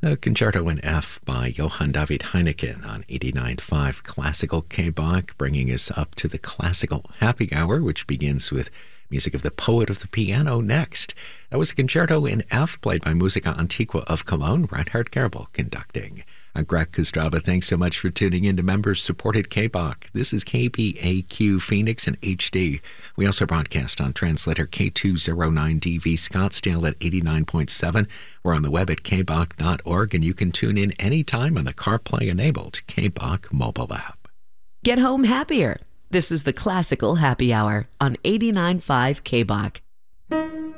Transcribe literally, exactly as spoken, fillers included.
A Concerto in F by Johann David Heineken on eighty-nine point five Classical K-Bach, bringing us up to the Classical Happy Hour, which begins with music of the poet of the piano next. That was a Concerto in F played by Musica Antiqua of Cologne, Reinhard Gerbel conducting. I'm Greg Kostraba. Thanks so much for tuning in to members-supported K-Bach. This is K B A Q Phoenix in H D. We also broadcast on translator K two oh nine D V Scottsdale at eighty-nine point seven. We're on the web at k bach dot org, and you can tune in anytime on the CarPlay-enabled K-Bach mobile app. Get home happier. This is the Classical Happy Hour on eighty-nine point five K-Bach.